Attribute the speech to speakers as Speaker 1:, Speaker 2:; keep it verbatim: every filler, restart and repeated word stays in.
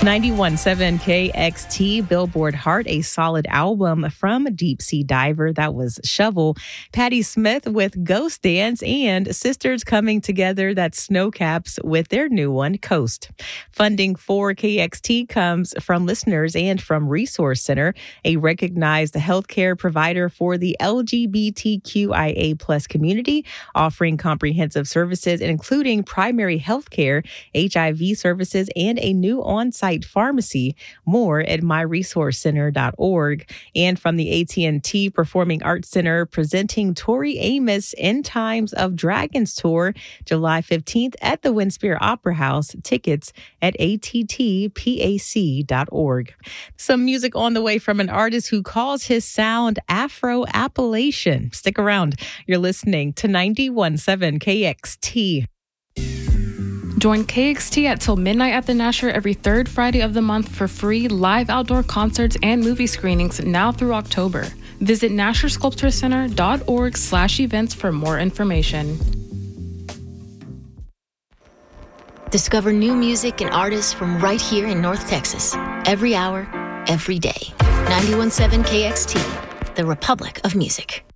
Speaker 1: ninety-one point seven K X T, Billboard Heart, a solid album from Deep Sea Diver. That was Shovel. Patti Smith with Ghost Dance, and Sisters coming together, that's Snowcaps with their new one, Coast. Funding for K X T comes from listeners and from Resource Center, a recognized healthcare provider for the L G B T Q I A plus community, offering comprehensive services including primary healthcare, H I V services, and a new on-site pharmacy. More at my resource center dot org. And from the A T and T Performing Arts Center, presenting Tori Amos End Times of Dragons Tour, July fifteenth at the Winspear Opera House. Tickets at A T T pac dot org. Some music on the way from an artist who calls his sound Afro-Appalachian. Stick around. You're listening to ninety-one point seven K X T.
Speaker 2: Join K X T at Till Midnight at the Nasher every third Friday of the month for free live outdoor concerts and movie screenings now through October. Visit nasher sculpture center dot org slash events for more information.
Speaker 3: Discover new music and artists from right here in North Texas. Every hour, every day. ninety-one point seven K X T, the Republic of Music.